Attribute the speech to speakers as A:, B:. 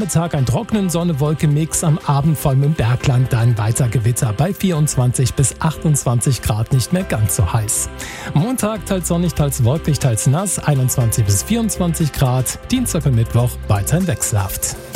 A: Nachmittag ein trockenen Sonne-Wolke-Mix, am Abend vor allem im Bergland dann weiter Gewitter bei 24 bis 28 Grad, nicht mehr ganz so heiß. Montag teils sonnig, teils wolkig, teils nass, 21 bis 24 Grad. Dienstag und Mittwoch weiterhin wechselhaft.